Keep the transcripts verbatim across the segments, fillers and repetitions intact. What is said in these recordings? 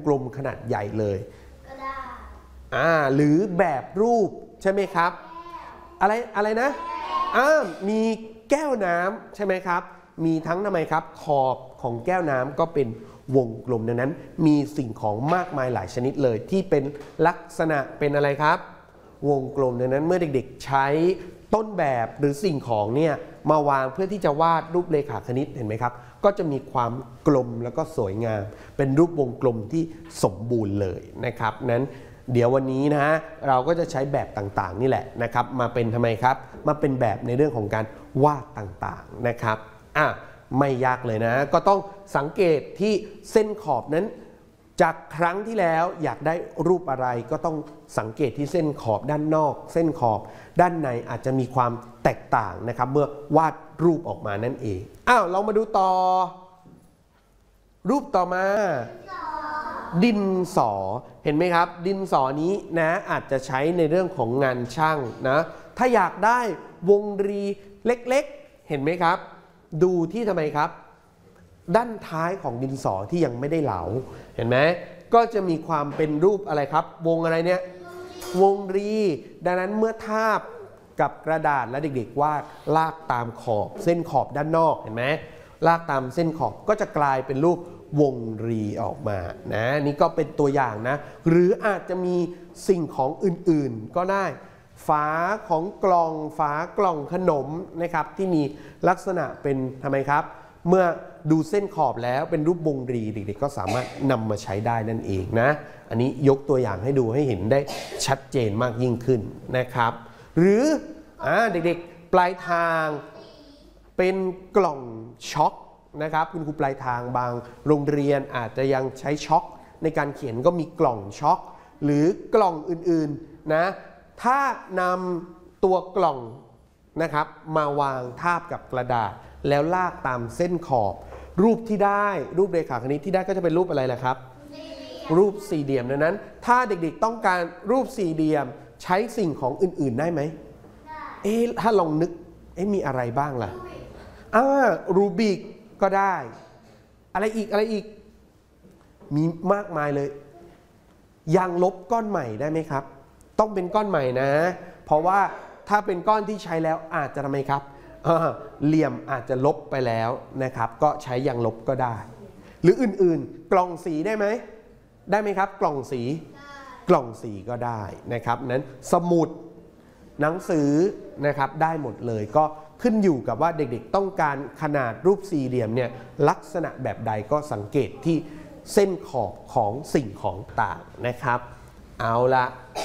กลมขนาดใหญ่เลยอ่าหรือแบบรูปใช่ไหมครับอะไรอะไรนะอ่ามีแก้วน้ำใช่ไหมครับมีทั้งทำไมครับขอบของแก้วน้ำก็เป็นวงกลมดังนั้นมีสิ่งของมากมายหลายชนิดเลยที่เป็นลักษณะเป็นอะไรครับวงกลมดังนั้นเมื่อเด็กๆใช้ต้นแบบหรือสิ่งของเนี่ยมาวางเพื่อที่จะวาดรูปเรขาคณิตเห็นไหมครับก็จะมีความกลมแล้วก็สวยงามเป็นรูปวงกลมที่สมบูรณ์เลยนะครับนั้นเดี๋ยววันนี้นะฮะเราก็จะใช้แบบต่างๆนี่แหละนะครับมาเป็นทำไมครับมาเป็นแบบในเรื่องของการวาดต่างๆนะครับอ่ะไม่ยากเลยนะก็ต้องสังเกตที่เส้นขอบนั้นจากครั้งที่แล้วอยากได้รูปอะไรก็ต้องสังเกตที่เส้นขอบด้านนอกเส้นขอบด้านในอาจจะมีความแตกต่างนะครับเมื่อวาดรูปออกมานั่นเองอ้าวเรามาดูต่อรูปต่อมาดินสอเห็นไหมครับดินสอนี้นะอาจจะใช้ในเรื่องของงานช่างนะถ้าอยากได้วงรีเล็กๆเห็นไหมครับดูที่ทำไมครับด้านท้ายของดินสอที่ยังไม่ได้เหลาเห็นไหมก็จะมีความเป็นรูปอะไรครับวงอะไรเนี่ยวงรีดังนั้นเมื่อทาบกับกระดาษและเด็กๆวาดลากตามขอบเส้นขอบด้านนอกเห็นไหมลากตามเส้นขอบก็จะกลายเป็นรูปวงรีออกมานะนี่ก็เป็นตัวอย่างนะหรืออาจจะมีสิ่งของอื่นๆก็ได้ฝาของกล่องฝากล่องขนมนะครับที่มีลักษณะเป็นทำไมครับเมื่อดูเส้นขอบแล้วเป็นรูปวงรีเด็กๆก็สามารถนำมาใช้ได้นั่นเองนะอันนี้ยกตัวอย่างให้ดูให้เห็นได้ชัดเจนมากยิ่งขึ้นนะครับหรืออ่าเด็กๆปลายทางเป็นกล่องช็อคนะครับคุณครูปลายทางบางโรงเรียนอาจจะยังใช้ช็อคในการเขียนก็มีกล่องช็อคหรือกล่องอื่นๆนะถ้านำตัวกล่องนะครับมาวางทาบกับกระดาษแล้วลากตามเส้นขอบรูปที่ได้รูปเรขาคณิตที่ได้ก็จะเป็นรูปอะไรล่ะครับรูปสี่เหลี่ยมดังนั้นถ้าเด็กๆต้องการรูปสี่เหลี่ยมใช้สิ่งของอื่นๆได้ไหมเอ๊ะถ้าลองนึกเอ๊ะมีอะไรบ้างล่ะอ่ารูบิกก็ได้อะไรอีกอะไรอีกมีมากมายเลยยางลบก้อนใหม่ได้ไหมครับต้องเป็นก้อนใหม่นะเพราะว่าถ้าเป็นก้อนที่ใช้แล้วอาจจะทำไมครับเหลี่ยมอาจจะลบไปแล้วนะครับก็ใช้ยางลบก็ได้หรืออื่นๆกล่องสีได้ไหมได้ไหมครับกล่องสีกล่องสีก็ได้นะครับนั้นสมุดหนังสือนะครับได้หมดเลยก็ขึ้นอยู่กับว่าเด็กๆต้องการขนาดรูปสี่เหลี่ยมเนี่ยลักษณะแบบใดก็สังเกตที่เส้นขอบของสิ่งของต่างนะครับเอาละ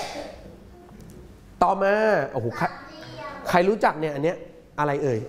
ต่อมาโอ้โหใครรู้จักเนี่ยอันเนี้ยอะไรเอ่ย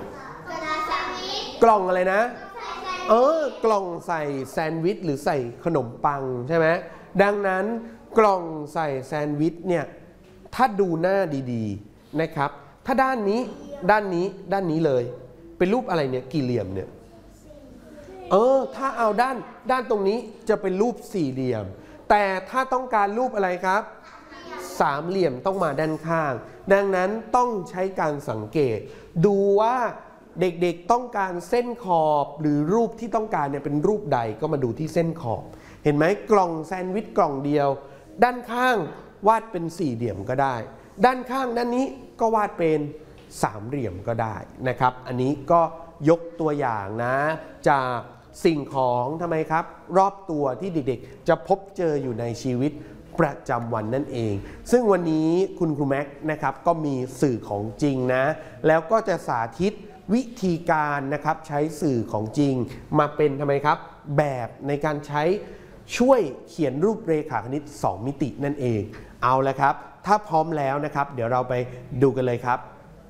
กล่องอะไรนะเออกล่องใส่แซนด์วิชหรือใส่ขนมปังใช่ไหมดังนั้นกล่องใส่แซนด์วิชเนี่ยถ้าดูหน้าดีๆนะครับถ้าด้านนี้ด้านนี้ด้านนี้เลยเป็นรูปอะไรเนี่ยกี่เหลี่ยมเนี่ยเออถ้าเอาด้านด้านตรงนี้จะเป็นรูปสี่เหลี่ยมแต่ถ้าต้องการรูปอะไรครับสามเหลี่ยมต้องมาด้านข้างดังนั้นต้องใช้การสังเกตดูว่าเด็กๆต้องการเส้นขอบหรือรูปที่ต้องการเนี่ยเป็นรูปใดก็มาดูที่เส้นขอบเห็นไหมกล่องแซนด์วิชกล่องเดียวด้านข้างวาดเป็นสี่เหลี่ยมก็ได้ด้านข้างด้านนี้ก็วาดเป็นสามเหลี่ยมก็ได้นะครับอันนี้ก็ยกตัวอย่างนะจากสิ่งของทำไมครับรอบตัวที่เด็กๆจะพบเจออยู่ในชีวิตประจำวันนั่นเองซึ่งวันนี้คุณครูแม็กนะครับก็มีสื่อของจริงนะแล้วก็จะสาธิตวิธีการนะครับใช้สื่อของจริงมาเป็นทำไมครับแบบในการใช้ช่วยเขียนรูปเรขาคณิตสองมิตินั่นเองเอาละครับถ้าพร้อมแล้วนะครับเดี๋ยวเราไปดูกันเลยครับ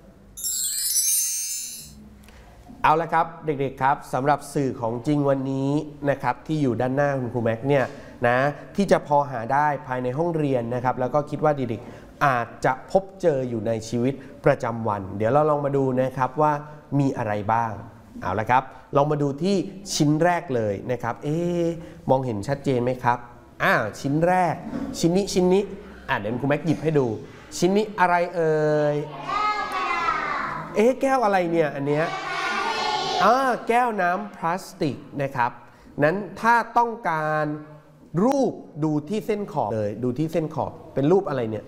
เอาละครับเด็กๆครับสำหรับสื่อของจริงวันนี้นะครับที่อยู่ด้านหน้าคุณครูแม็กเนี่ยนะที่จะพอหาได้ภายในห้องเรียนนะครับแล้วก็คิดว่าเด็กๆอาจจะพบเจออยู่ในชีวิตประจำวันเดี๋ยวเราลองมาดูนะครับว่ามีอะไรบ้างเอาละครับลองมาดูที่ชิ้นแรกเลยนะครับเอ๊ะมองเห็นชัดเจนไหมครับอ้าวชิ้นแรกชิ้นนี้ชิ้นนี้อ่ะเดี๋ยวคุณแม็กหยิบให้ดูชิ้นนี้อะไรเอ่ยเอ๊ะแก้วอะไรเนี่ยอันเนี้ยอ่าแก้วน้ำพลาสติกนะครับนั้นถ้าต้องการรูปดูที่เส้นขอบเลยดูที่เส้นขอบเป็นรูปอะไรเนี่ย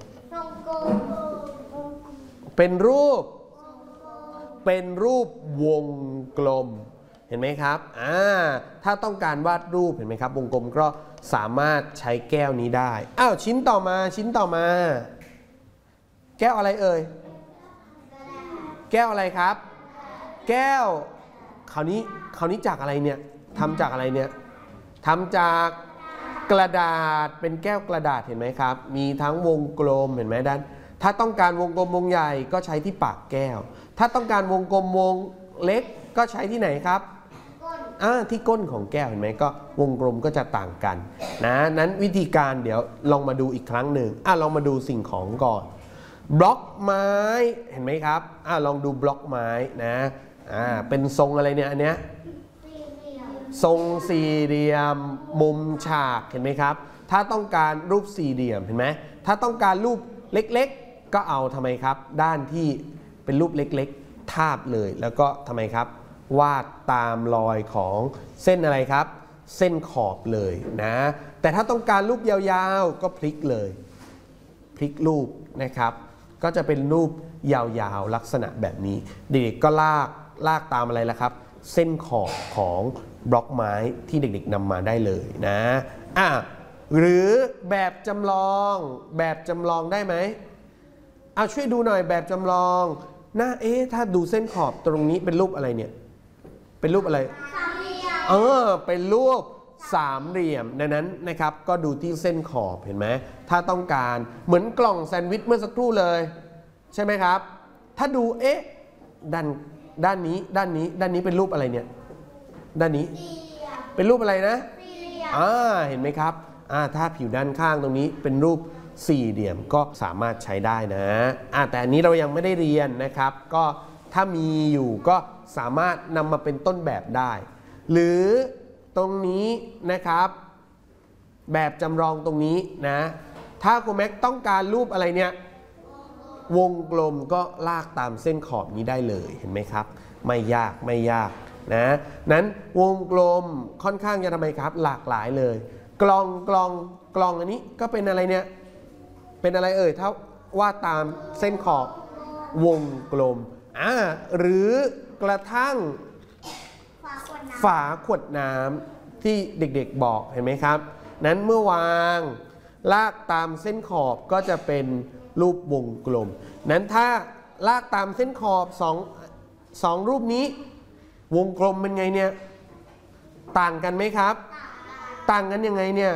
เป็นรูปเป็นรูปวงกลมเห็นไหมครับอ่าถ้าต้องการวาดรูปเห็นไหมครับวงกลมก็สามารถใช้แก้วนี้ได้อ้าวชิ้นต่อมาชิ้นต่อมาแก้วอะไรเอ่ยแก้วอะไรครับแก้วคราวนี้คราวนี้จากอะไรเนี่ยทำจากอะไรเนี่ยทำจากกระดาษเป็นแก้วกระดาษเห็นไหมครับมีทั้งวงกลมเห็นไหมด้านถ้าต้องการวงกลมวงใหญ่ก็ใช้ที่ปากแก้วถ้าต้องการวงกลมวงเล็กก็ใช้ที่ไหนครับอ่าที่ก้นของแก้วเห็นไหมก็วงกลมก็จะต่างกันนะนั้นวิธีการเดี๋ยวลองมาดูอีกครั้งหนึ่งอ่ะลองมาดูสิ่งของก่อนบล็อกไม้เห็นไหมครับอ่ะลองดูบล็อกไม้นะอ่าเป็นทรงอะไรเนี่ยอันเนี้ยทรงสี่เหลี่ยมมุมฉากเห็นไหมครับถ้าต้องการรูปสี่เหลี่ยมเห็นไหมถ้าต้องการรูปเล็กๆก็เอาทำไมครับด้านที่เป็นรูปเล็กๆทาบเลยแล้วก็ทำไมครับวาดตามรอยของเส้นอะไรครับเส้นขอบเลยนะแต่ถ้าต้องการรูปยาวๆก็พลิกเลยพลิกรูปนะครับก็จะเป็นรูปยาวๆลักษณะแบบนี้เด็กๆก็ลากลากตามอะไรล่ะครับเส้นขอบของบล็อกไม้ที่เด็กๆนำมาได้เลยนะอ่ะหรือแบบจำลองแบบจำลองได้ไหมเอาช่วยดูหน่อยแบบจำลองหน้าเอ๊ะถ้าดูเส้นขอบตรงนี้เป็นรูปอะไรเนี่ยเป็นรูปอะไรเออเป็นรูปสามเหลี่ยมดังนั้นนะครับก็ดูที่เส้นขอบเห็นไหมถ้าต้องการเหมือนกล่องแซนด์วิชเมื่อสักครู่เลยใช่ไหมครับถ้าดูเอ๊ะด้านด้านนี้ด้านนี้ด้านนี้เป็นรูปอะไรเนี่ยด้านนี้เป็นรูปอะไรนะอ่าเห็นไหมครับอ่าถ้าผิวด้านข้างตรงนี้เป็นรูปสี่เหลี่ยมก็สามารถใช้ได้นะอ่าแต่อันนี้เรายังไม่ได้เรียนนะครับก็ถ้ามีอยู่ก็สามารถนำมาเป็นต้นแบบได้หรือตรงนี้นะครับแบบจำลองตรงนี้นะถ้าครูแม็กต้องการรูปอะไรเนี่ยวงกลมก็ลากตามเส้นขอบนี้ได้เลยเห็นไหมครับไม่ยากไม่ยากนะนั้นวงกลมค่อนข้างจะทำไมครับหลากหลายเลยกลองกลองกลองอันนี้ก็เป็นอะไรเนี่ยเป็นอะไรเอ่ยถ้าว่าตามเส้นขอบวงกลมอ่าหรือกระทั่งฝาขวดน้ำที่เด็กๆบอกเห็นไหมครับนั้นเมื่อวางลากตามเส้นขอบก็จะเป็นรูปวงกลมนั้นถ้าลากตามเส้นขอบสองสองรูปนี้วงกลมเป็นไงเนี่ยต่างกันไหมครับต่างกันยังไงเนี่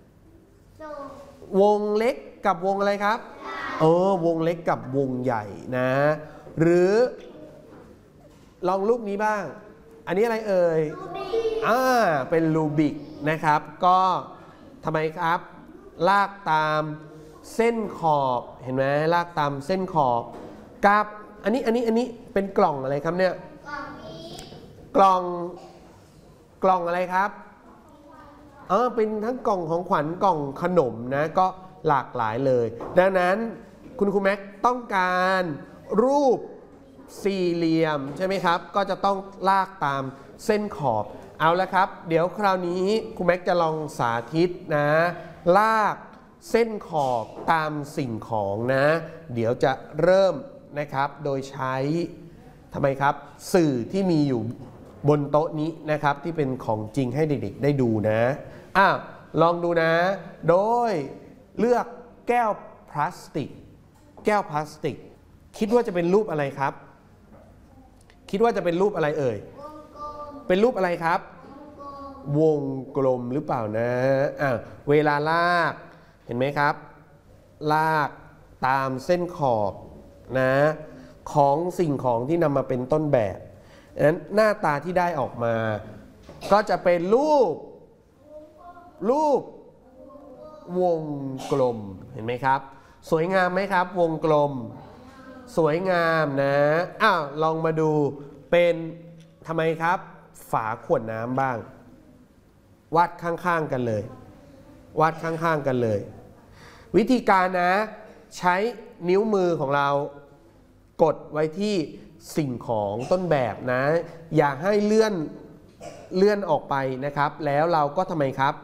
ยวงเล็กกับวงอะไรครับเออวงเล็กกับวงใหญ่นะหรือลองรูปนี้บ้างอันนี้อะไรเอ่ยอ่าเป็นรูบิกนะครับก็ทำไมครับลากตามเส้นขอบเห็นไหมลากตามเส้นขอบกับอันนี้อันนี้อันนี้เป็นกล่องอะไรครับเนี่ยกล่องกล่องอะไรครับเออเป็นทั้งกล่องของขวัญกล่องขนมนะก็หลากหลายเลยดังนั้นคุณครูแม็กต้องการรูปสี่เหลี่ยมใช่ไหมครับก็จะต้องลากตามเส้นขอบเอาละครับเดี๋ยวคราวนี้ครูแม็กจะลองสาธิตนะลากเส้นขอบตามสิ่งของนะเดี๋ยวจะเริ่มนะครับโดยใช้ทำไมครับสื่อที่มีอยู่บนโต๊ะนี้นะครับที่เป็นของจริงให้เด็กๆได้ดูนะอ่ะลองดูนะโดยเลือกแก้วพลาสติกแก้วพลาสติกคิดว่าจะเป็นรูปอะไรครับคิดว่าจะเป็นรูปอะไรเอ่ยเป็นรูปอะไรครับวงกลมหรือเปล่านะอ่ะเวลาลากเห็นไหมครับลากตามเส้นขอบนะของสิ่งของที่นำมาเป็นต้นแบบดังนั้นหน้าตาที่ได้ออกมาก็จะเป็นรูปรูปวงกลมเห็นไหมครับสวยงามไหมครับวงกลมสวยงามนะอ้าวลองมาดูเป็นทำไมครับฝาขวดน้ำบ้างวาดข้างๆกันเลยวาดข้างๆกันเลยวิธีการนะใช้นิ้วมือของเรากดไว้ที่สิ่งของต้นแบบนะอย่าให้เลื่อนเลื่อนออกไปนะครับแล้วเราก็ทำไมครับ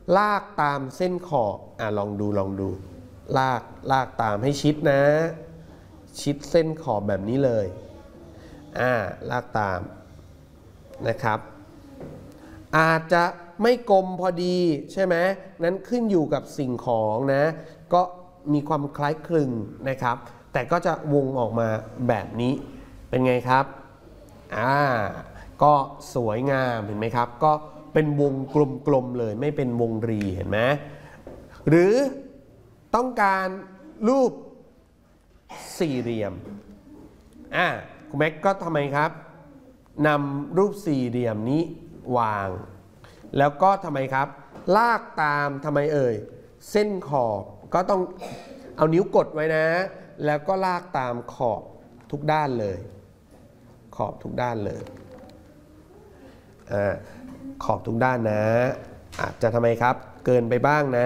ลากตามเส้นขอบอ่ะลองดูลองดูลากลากตามให้ชิดนะชิดเส้นขอบแบบนี้เลยอ่าลากตามนะครับอาจจะไม่กลมพอดีใช่ไหมนั้นขึ้นอยู่กับสิ่งของนะก็มีความคล้ายคลึงนะครับแต่ก็จะวงออกมาแบบนี้เป็นไงครับอ่าก็สวยงามเห็นไหมครับก็เป็นวงกลมๆเลยไม่เป็นวงรีเห็นไหมหรือต้องการรูปสี่เหลี่ยมอ่าคุณแม็กก็ทำไมครับนำรูปสี่เหลี่ยมนี้วางแล้วก็ทำไมครับลากตามทำไมเอ่ยเส้นขอบก็ต้องเอานิ้วกดไว้นะแล้วก็ลากตามขอบทุกด้านเลยขอบทุกด้านเลยอ่าขอบทุกด้านนะอาจจะทำไมครับเกินไปบ้างนะ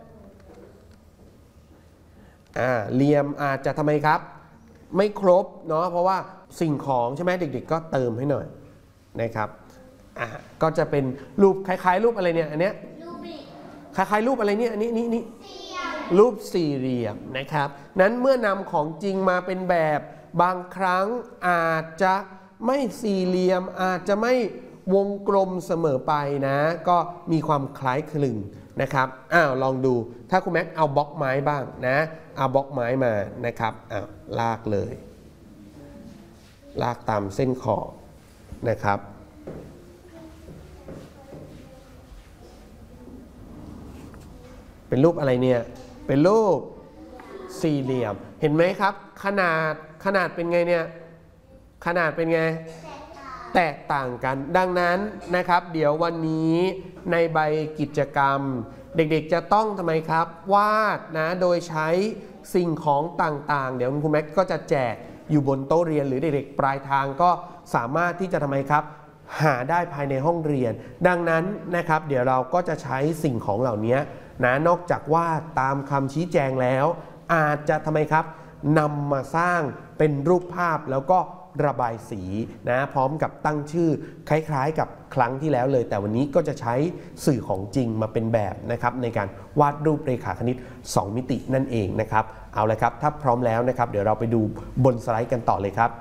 อ่าเหลี่ยมอาจจะทำไมครับไม่ครบเนาะเพราะว่าสิ่งของใช่ไหมเด็กๆก็เติมให้หน่อยนะครับอ่าก็จะเป็นรูปคล้ายๆรูปอะไรเนี่ยอันเนี้ยคล้ายๆรูปอะไรเนี่ยอันนี้นี่นี่รูปสี่เหลี่ยมนะครับนั้นเมื่อนำของจริงมาเป็นแบบบางครั้งอาจจะไม่สี่เหลี่ยมอาจจะไม่วงกลมเสมอไปนะก็มีความคล้ายคลึงนะครับอ้าวลองดูถ้าคุณแม็กเอาบล็อกไม้บ้างนะเอาบล็อกไม้มานะครับอ้าวลากเลยลากตามเส้นขอบนะครับเป็นรูปอะไรเนี่ยเป็นรูปสี่เหลี่ยมเห็นไหมครับขนาดขนาดเป็นไงเนี่ยขนาดเป็นไงแตกต่างกันดังนั้นนะครับเดี๋ยววันนี้ในใบกิจกรรมเด็กๆจะต้องทำไมครับวาดนะโดยใช้สิ่งของต่างๆเดี๋ยวคุณแม็กก็จะแจกอยู่บนโต๊ะเรียนหรือเด็กๆปลายทางก็สามารถที่จะทำไมครับหาได้ภายในห้องเรียนดังนั้นนะครับเดี๋ยวเราก็จะใช้สิ่งของเหล่านี้นะนอกจากวาดตามคำชี้แจงแล้วอาจจะทำไมครับนำมาสร้างเป็นรูปภาพแล้วก็ระบายสีนะพร้อมกับตั้งชื่อคล้ายๆกับครั้งที่แล้วเลยแต่วันนี้ก็จะใช้สื่อของจริงมาเป็นแบบนะครับในการวาดรูปเรขาคณิตสองมิตินั่นเองนะครับเอาเลยครับถ้าพร้อมแล้วนะครับเดี๋ยวเราไปดูบนสไลด์กันต่อเลยครับ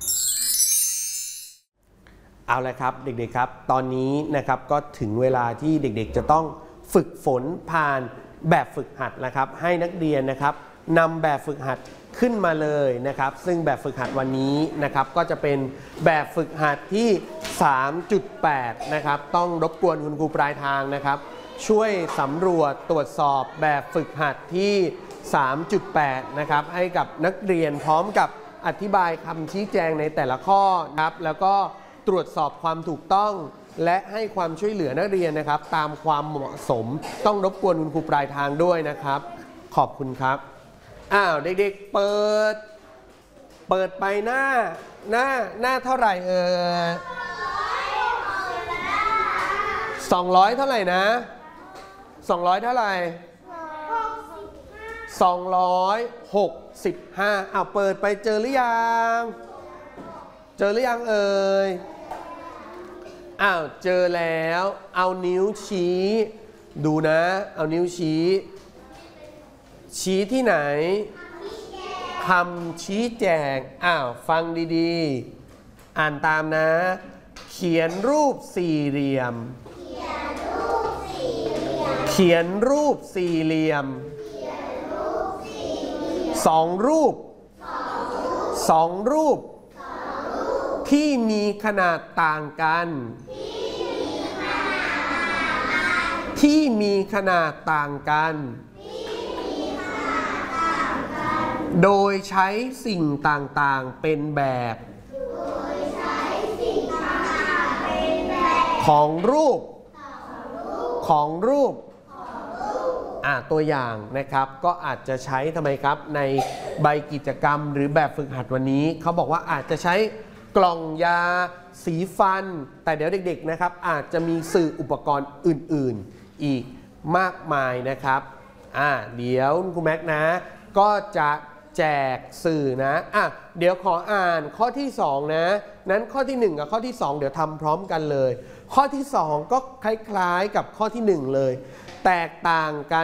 เอาละครับเด็กๆครับตอนนี้นะครับก็ถึงเวลาที่เด็กๆจะต้องฝึกฝนผ่านแบบฝึกหัดนะครับให้นักเรียนนะครับนำแบบฝึกหัดขึ้นมาเลยนะครับซึ่งแบบฝึกหัดวันนี้นะครับก็จะเป็นแบบฝึกหัดที่ สามจุดแปด นะครับต้องรบกวนคุณครูปลายทางนะครับช่วยสำรวจตรวจสอบแบบฝึกหัดที่ สามจุดแปด นะครับให้กับนักเรียนพร้อมกับอธิบายคำชี้แจงในแต่ละข้อนะครับแล้วก็ตรวจสอบความถูกต้องและให้ความช่วยเหลือนักเรียนนะครับตามความเหมาะสมต้องรบกวนคุณครูปลายทางด้วยนะครับขอบคุณครับอ้าวเด็กๆเปิดเปิดไปหน้าหน้าหน้าเท่าไหร่เออสองร้อยเท่าไหร่นะสองร้อยเท่าไหร่สองร้อยหกสิบห้าอ้าวเปิดไปเจอหรือยังเจอหรือยังเอ่ยอ้าวเจอแล้วเอานิ้วชี้ดูนะเอานิ้วชี้ชี้ที่ไหนคำชี้แจงอ้าวฟังดีๆอ่านตามนะเขียนรูปสี่เหลี่ยมเขียนรูปสี่เหลี่ยมสองรูปสองรูปที่มีขนาดต่างกันที่มีขนาดต่างกันโดยใช้สิ่งต่างๆเป็นแบบของรูปของรูปอ่ะตัวอย่างนะครับก็อาจจะใช้ทำไมครับในใบกิจกรรมหรือแบบฝึกหัดวันนี้เขาบอกว่าอาจจะใช้กล่องยาสีฟันแต่เดี๋ยวเด็กๆนะครับอาจจะมีสื่ออุปกรณ์อื่นๆอีกมากมายนะครับอ่ะเดี๋ยวคุณแม็กนะก็จะแจกสื่อนะอ่ะเดี๋ยวขออ่านข้อที่สองนะนั้นข้อที่หนึ่งกับข้อที่สองเดี๋ยวทำพร้อมกันเลยข้อที่สองก็คล้ายๆกับข้อที่หนึ่งเลยแตกต่างกัน